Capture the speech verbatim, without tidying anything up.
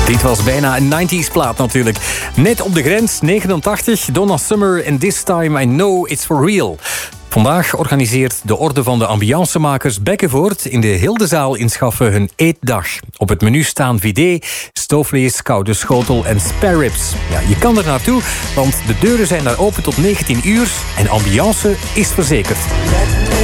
Dit was bijna een negentig's plaat natuurlijk. Net op de grens, negenentachtig, Donna Summer and This Time I Know It's For Real. Vandaag organiseert de Orde van de Ambiancemakers Bekkenvoort in de Hildezaal in Schaffen hun eetdag. Op het menu staan vidé, stoofvlees, koude schotel en spare ribs. Ja, je kan er naartoe, want de deuren zijn daar open tot negentien uur en ambiance is verzekerd.